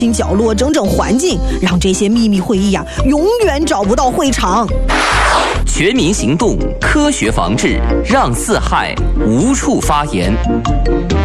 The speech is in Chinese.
新角落，整整环境，让这些秘密会议呀，永远找不到会场。 全民行动，科学防治，让四害无处发言。